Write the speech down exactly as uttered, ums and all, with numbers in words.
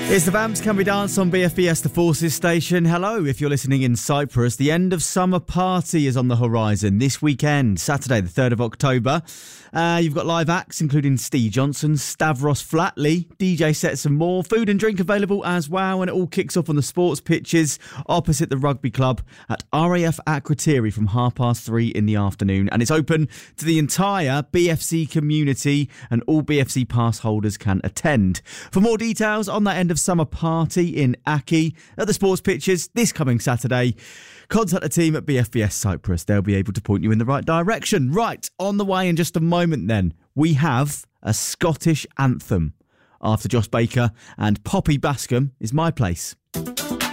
It's the Vamps Can We Dance on B F B S The Forces station. Hello, if you're listening in Cyprus. The end of summer party is on the horizon this weekend, Saturday the third of October. Uh, you've got live acts including Steve Johnson, Stavros Flatley, D J sets and more. Food and drink available as well, and it all kicks off on the sports pitches opposite the rugby club at R A F Akrotiri from half past three in the afternoon. And it's open to the entire B F C community, and all B F C pass holders can attend. For more details on that end of summer party in Aki at the sports pitches this coming Saturday, contact the team at B F B S Cyprus. They'll be able to point you in the right direction. Right, on the way in just a moment then, we have a Scottish anthem. After Josh Baker and Poppy Bascom is My Place.